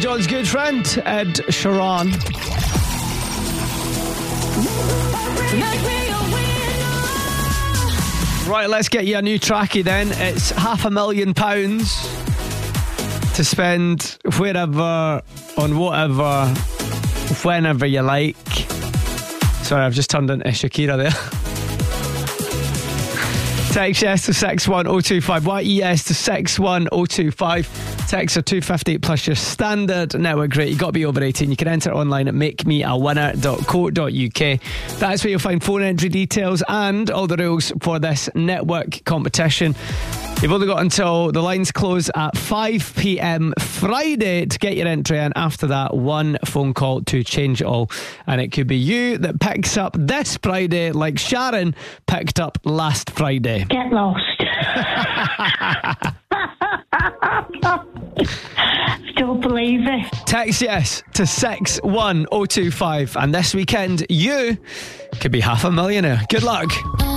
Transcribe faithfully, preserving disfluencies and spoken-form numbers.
John's good friend, Ed Sheeran. Right, let's get you a new trackie then. It's half a million pounds to spend wherever, on whatever, whenever you like. Sorry, I've just turned into Shakira there. Text yes to six one oh two five. Y E S to six one oh two five. Text are two fifty plus your standard network rate. You've got to be over eighteen. You can enter online at make me a winner dot co dot uk. That's where you'll find phone entry details and all the rules for this network competition. You've only got until the lines close at five p.m. Friday to get your entry in. After that, one phone call to change it all. And it could be you that picks up this Friday like Sharon picked up last Friday. Get lost. Don't believe it. Text yes to six one oh two five. And this weekend, you could be half a millionaire. Good luck.